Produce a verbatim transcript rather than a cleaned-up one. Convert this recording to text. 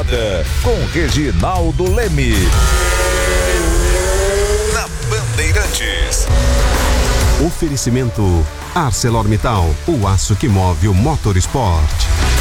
Morada, com Reginaldo Leme. Na Bandeirantes. Oferecimento ArcelorMittal, o aço que move o Motorsport.